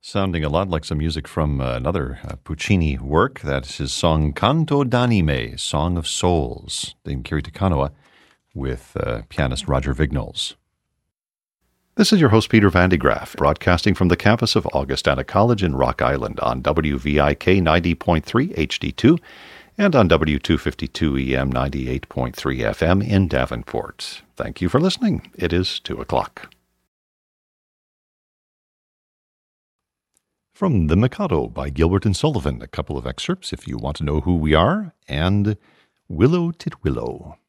Sounding a lot like some music from another Puccini work. That's his song Canto d'Anime, Song of Souls, named Kiri Te Kanawa, with pianist Roger Vignoles. This is your host, Peter Van de Graaff, broadcasting from the campus of Augustana College in Rock Island on WVIK 90.3 HD2 and on W252 EM 98.3 FM in Davenport. Thank you for listening. It is 2 o'clock. From The Mikado by Gilbert and Sullivan, a couple of excerpts if you want to know who we are, and Willow Titwillow.